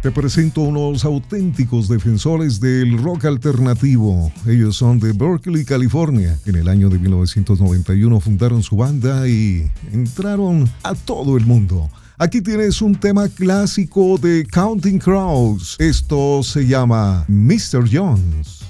Te presento unos auténticos defensores del rock alternativo. Ellos son de Berkeley, California. En el año de 1991 fundaron su banda y entraron a todo el mundo. Aquí tienes un tema clásico de Counting Crows. Esto se llama Mr. Jones.